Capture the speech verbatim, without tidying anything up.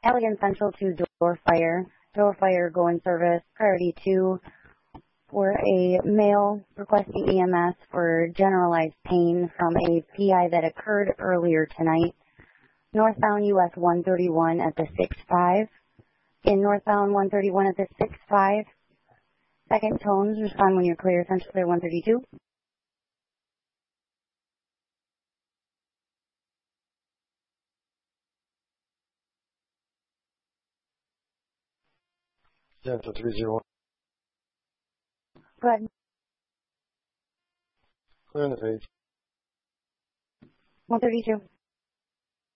Allegan Central to door fire. Door fire go in service. Priority two for a male requesting E M S for generalized pain from a P I that occurred earlier tonight. Northbound U S one thirty-one at the six five. In northbound one thirty-one at the six five. Second tones, respond when you're clear. Central clear one thirty-two. Central three zero one. Go ahead. Clear on the page. one thirty-two.